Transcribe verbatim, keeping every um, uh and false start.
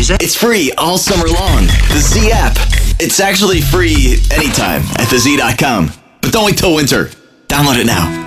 Z. It's free all summer long. The Z app. It's actually free anytime at the Z dot com. But don't wait till winter. Download it now.